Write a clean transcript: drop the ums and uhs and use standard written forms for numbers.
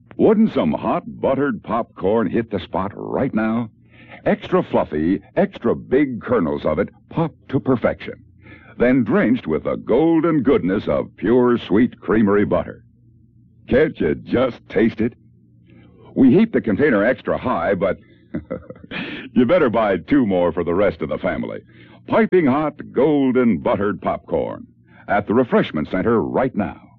Wouldn't some hot buttered popcorn hit the spot right now? Extra fluffy, extra big kernels of it popped to perfection, then drenched with the golden goodness of pure sweet creamery butter. Can't you just taste it? We heat the container extra high, but you better buy 2 more for the rest of the family. Piping hot, golden buttered popcorn at the refreshment center right now.